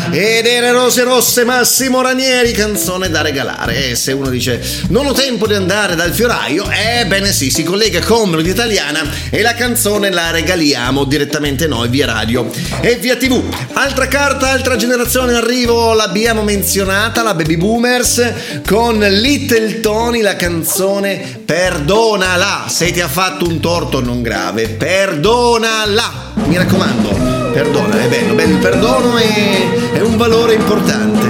ed era Rose Rosse, Massimo Ranieri, canzone da regalare. E se uno dice non ho tempo di andare dal fioraio, ebbene sì, si collega con Melodia Italiana e la canzone la regaliamo direttamente noi via radio e via TV. Altra carta, altra generazione in arrivo, l'abbiamo menzionata, la Baby Boomers con Little Tony, la canzone Perdonala. Se ti ha fatto un torto non grave, perdonala, mi raccomando, perdona, è bello, il perdono è un valore importante.